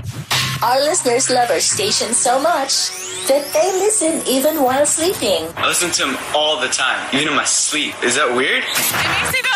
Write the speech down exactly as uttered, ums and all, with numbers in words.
Our listeners love our station so much that they listen even while sleeping. I listen to them all the time, even in my sleep. Is that weird? It makes me go